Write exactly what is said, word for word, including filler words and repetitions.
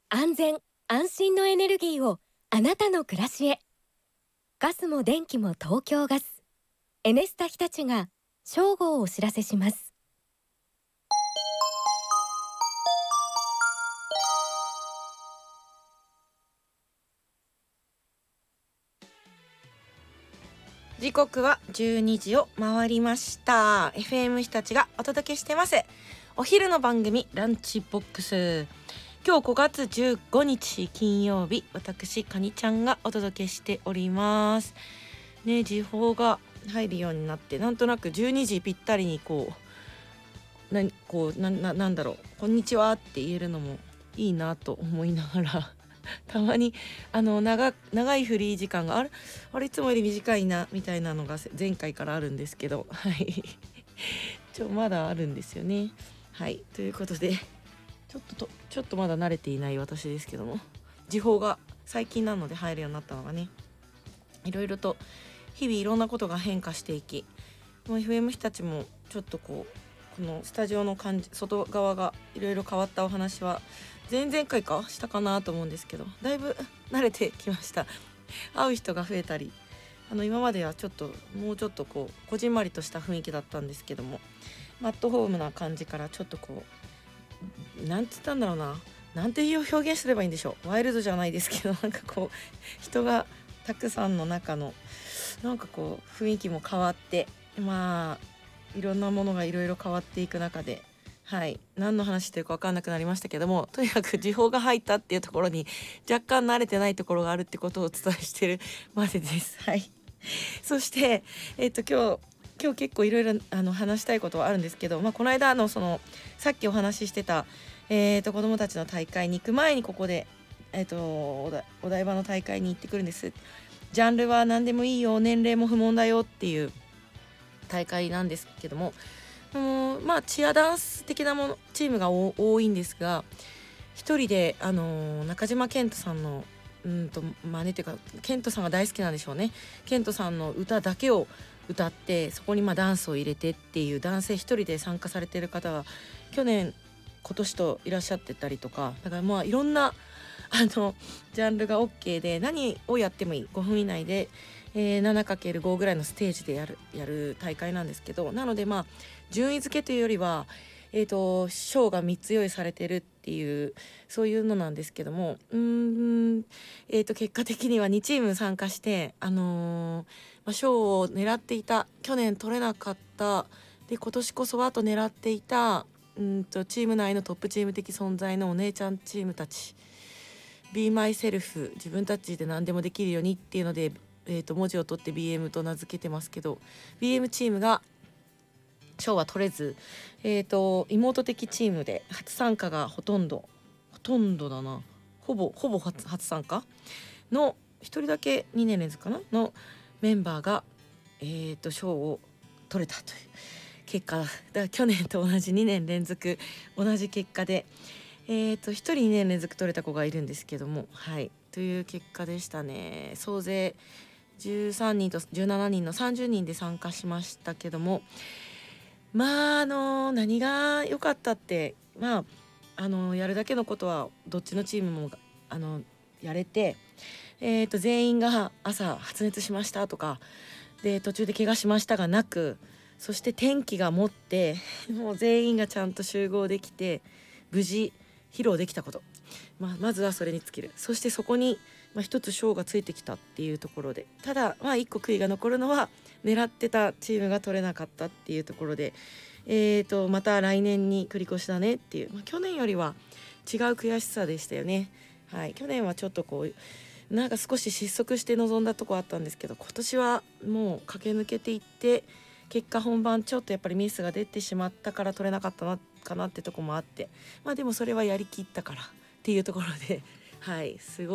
安全安心のエネルギーをあなたの暮らしへ。ガスも電気も東京ガス、エネスタ日立が正午をお知らせします。 時刻はじゅうにじを回りました。 エフエム 日立がお届けしてますお昼の番組ランチボックス。今日ごがつじゅうごにち金曜日、私かにちゃんがお届けしておりますね。時報が入るようになって、なんとなくじゅうにじぴったりにこうなこうなななんだろう、こんにちはって言えるのもいいなと思いながらたまにあの 長, 長いフリー時間があれあれいつもより短いなみたいなのが前回からあるんですけど、はいちょまだあるんですよね。はいということで、ちょっととちょっとまだ慣れていない私ですけども、時報が最近なので入るようになったのがね、いろいろと日々いろんなことが変化していき、もう エフエム 日立もちょっとこうこのスタジオの感じ、外側がいろいろ変わったお話は前々回かしたかなと思うんですけど、だいぶ慣れてきました。会う人が増えたり、あの今まではちょっともうちょっとこうこじんまりとした雰囲気だったんですけども、アットホームな感じからちょっとこうなんて言ったんだろうな、なんていう表現すればいいんでしょう、ワイルドじゃないですけど、なんかこう人がたくさんの中のなんかこう雰囲気も変わって、まあいろんなものがいろいろ変わっていく中で、はい何の話してるか分かんなくなりましたけども、とにかく時報が入ったっていうところに若干慣れてないところがあるってことをお伝えしてるまでです。はいそしてえっと今日今日結構いろいろあの話したいことはあるんですけど、まあ、この間のそのさっきお話ししてた、えー、と子どもたちの大会に行く前にここで、えー、とおだお台場の大会に行ってくるんです。ジャンルは何でもいいよ、年齢も不問だよっていう大会なんですけども、うんまあチアダンス的なものチームが多いんですが、一人で、あのー、中島健人さんのうんと真似というか、健人さんが大好きなんでしょうね。健人さんの歌だけを歌って、そこにまあダンスを入れてっていう男性一人で参加されている方が去年今年といらっしゃってたりとか、だからまあいろんなあのジャンルが OK で、何をやってもいい、ごふん以内で、えー、ななかけるご ぐらいのステージでやるやる大会なんですけど、なのでまあ順位付けというよりは、えーと賞がみっつ用意されてるっていうそういうのなんですけども、うーん、えーと結果的にはにチーム参加して、あのーまあ、賞を狙っていた、去年取れなかったで今年こそはと狙っていたうんとチーム内のトップチーム的存在のお姉ちゃんチームたち、 Be Myself 自分たちで何でもできるようにっていうので、えー、と文字を取って ビーエム と名付けてますけど、 ビーエム チームが賞は取れず、えー、と妹的チームで初参加がほとんどほとんどだなほぼほぼ 初, 初参加のひとりだけにねん連続かなのメンバーが、えー、と賞を取れたという結果だから、去年と同じにねん連続同じ結果で、えー、とひとりにねん連続取れた子がいるんですけども、はいという結果でしたね。総勢じゅうさんにんとじゅうななにんのさんじゅうにんで参加しましたけども、まああの何が良かったって、まああのやるだけのことはどっちのチームもあのやれて、えー、と全員が朝発熱しましたとかで途中で怪我しましたがなく、そして天気が持ってもう全員がちゃんと集合できて無事披露できたこと、まあ、まずはそれに尽きる。そしてそこに、まあ、一つ賞がついてきたっていうところで、ただ、まあ、一個悔いが残るのは狙ってたチームが取れなかったっていうところで、えーとまた来年に繰り越しだねっていう、まあ、去年よりは違う悔しさでしたよね。はい、去年はちょっとこうなんか少し失速して臨んだとこあったんですけど、今年はもう駆け抜けていって、結果本番ちょっとやっぱりミスが出てしまったから取れなかったなかなってとこもあって、まあでもそれはやりきったからっていうところで、はいすごい